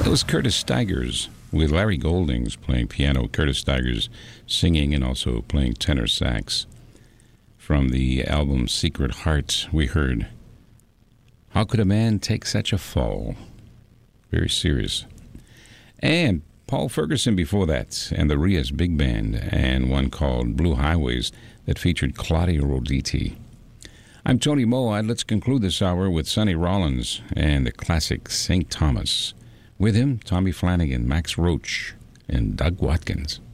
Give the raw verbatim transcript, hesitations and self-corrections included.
That was Curtis Stigers with Larry Goldings playing piano, Curtis Stigers singing and also playing tenor sax. From the album Secret Heart, we heard How Could a Man Take Such a Fall? Very serious. And Paul Ferguson before that, and the Rios Big Band, and one called Blue Highways that featured Claudio Roditi. I'm Tony Moa. Let's conclude this hour with Sonny Rollins and the classic Saint Thomas. With him, Tommy Flanagan, Max Roach, and Doug Watkins.